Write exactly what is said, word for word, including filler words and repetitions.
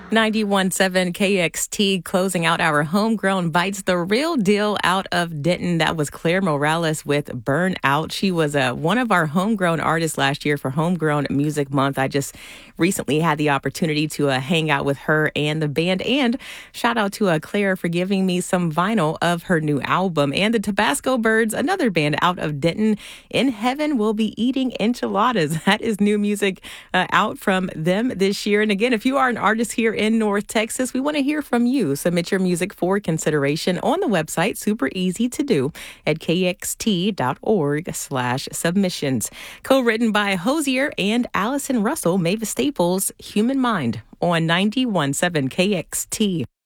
ninety-one point seven K X T closing out our homegrown bites, the real deal out of Denton. That was Claire Morales with Burn Out. She was uh, one of our homegrown artists last year for Homegrown Music Month. I just recently had the opportunity to uh, hang out with her and the band. And shout out to uh, Claire for giving me some vinyl of her new album. And the Tabasco Birds, another band out of Denton. In Heaven We'll Be Eating Enchiladas. That is new music uh, out from them this year. And again, if you are an artist here in North Texas, we want to hear from you. Submit your music for consideration on the website. Super easy to do at kxt.org slash submissions. Co-written by Hosier and Allison Russell, Mavis Staples, Human Mind on ninety-one point seven K X T.